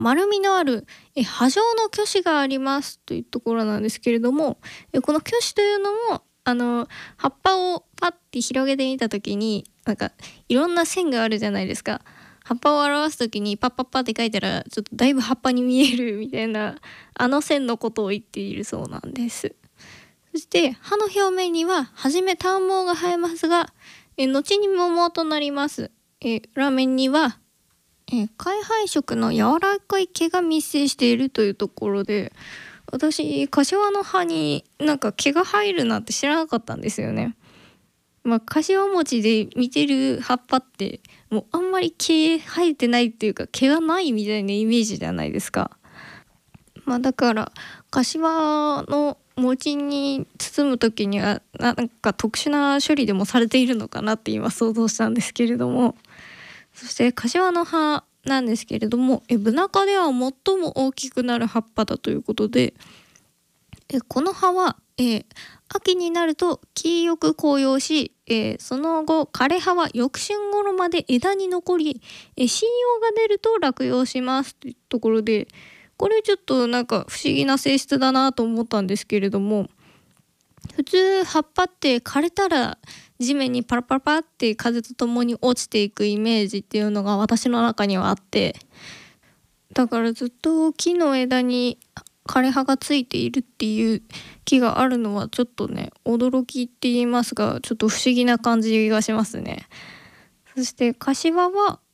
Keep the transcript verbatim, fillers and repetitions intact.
丸みのあるえ葉状の鋸歯がありますというところなんですけれども、えこの鋸歯というのもあの葉っぱをパッて広げてみた時になんかいろんな線があるじゃないですか。葉っぱを表す時にパッパッパって書いたらちょっとだいぶ葉っぱに見えるみたいなあの線のことを言っているそうなんです。そして葉の表面にははじめ短毛が生えますが、え後に桃となります。え裏面にはえ灰配色の柔らかい毛が密生しているというところで、私柏の葉になんか毛が生えるなんて知らなかったんですよね。まあ柏餅で見てる葉っぱってもうあんまり毛生えてないっていうか毛がないみたいなイメージじゃないですか。まあだから柏の餅に包む時にはなんか特殊な処理でもされているのかなって今想像したんですけれども、そして柏の葉なんですけれども、えブナ科では最も大きくなる葉っぱだということで、えこの葉は、え秋になると黄色く紅葉し、えその後枯れ葉は翌春頃まで枝に残り、え新葉が出ると落葉しますというところで、これちょっとなんか不思議な性質だなと思ったんですけれども、普通葉っぱって枯れたら地面にパラパラパラって風とともに落ちていくイメージっていうのが私の中にはあって、だからずっと木の枝に枯れ葉がついているっていう木があるのはちょっとね驚きって言いますがちょっと不思議な感じがしますね。そして柏は